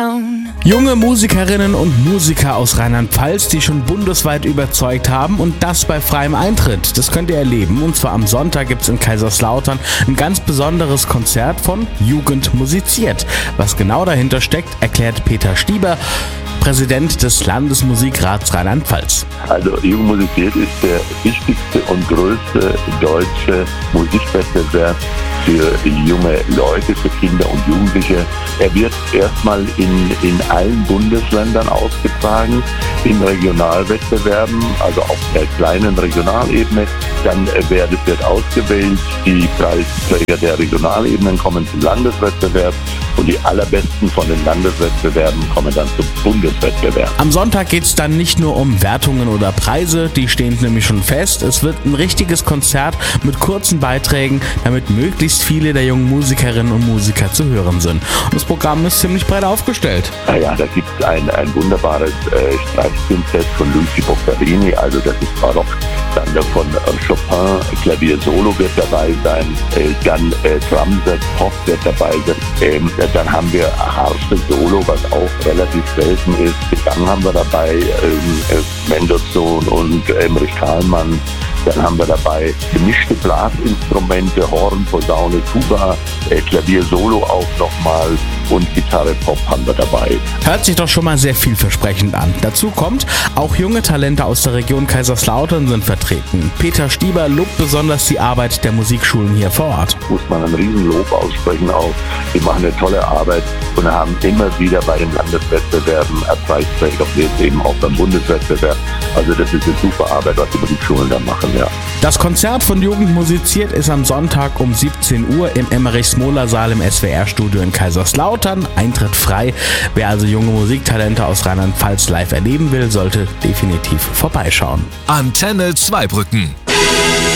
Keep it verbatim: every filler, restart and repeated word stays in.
Junge Musikerinnen und Musiker aus Rheinland-Pfalz, die schon bundesweit überzeugt haben, und das bei freiem Eintritt. Das könnt ihr erleben, und zwar am Sonntag gibt es in Kaiserslautern ein ganz besonderes Konzert von Jugend musiziert. Was genau dahinter steckt, erklärt Peter Stieber, Präsident des Landesmusikrats Rheinland-Pfalz. Also Jugend musiziert ist der wichtigste und größte deutsche Musikwettbewerb für junge Leute, für Kinder und Jugendliche. Er wird erstmal in, in allen Bundesländern ausgetragen, in Regionalwettbewerben, also auf der kleinen Regionalebene. Dann wird, wird ausgewählt, die Preisträger der Regionalebenen kommen zum Landeswettbewerb und die allerbesten von den Landeswettbewerben kommen dann zum Bundeswettbewerb. Am Sonntag geht es dann nicht nur um Wertungen oder Preise, die stehen nämlich schon fest. Es wird ein richtiges Konzert mit kurzen Beiträgen, damit möglichst viele der jungen Musikerinnen und Musiker zu hören sind. Und das Programm ist ziemlich breit aufgestellt. Naja, da gibt es ein, ein wunderbares äh, Streichquintett von Luigi Boccherini, also das ist Barock. Dann von äh, Chopin, Klavier Solo wird dabei sein, äh, dann äh, Drumset, Pop wird dabei sein, ähm, dann haben wir Harfe Solo, was auch relativ selten ist. Dann haben wir dabei ähm, äh, Mendelssohn und Emmerich Kahlmann. Dann haben wir dabei gemischte Blasinstrumente, Horn, Posaune, Tuba, äh, Klavier Solo auch nochmal und Gitarre Pop haben wir dabei. Hört sich doch schon mal sehr vielversprechend an. Dazu kommt, auch junge Talente aus der Region Kaiserslautern sind vertreten. Peter Stieber lobt besonders die Arbeit der Musikschulen hier vor Ort. Muss man einen Riesenlob aussprechen auch. Die machen eine tolle Arbeit und haben immer wieder bei den Landeswettbewerben Preisträger, jetzt eben auch beim Bundeswettbewerb. Also das ist eine super Arbeit, was die Musikschulen da machen. Ja. Das Konzert von Jugend musiziert ist am Sonntag um siebzehn Uhr im Emmerich-Smoler-Saal im S W R-Studio in Kaiserslautern. Eintritt frei. Wer also junge Musiktalente aus Rheinland-Pfalz live erleben will, sollte definitiv vorbeischauen. Antenne Zweibrücken.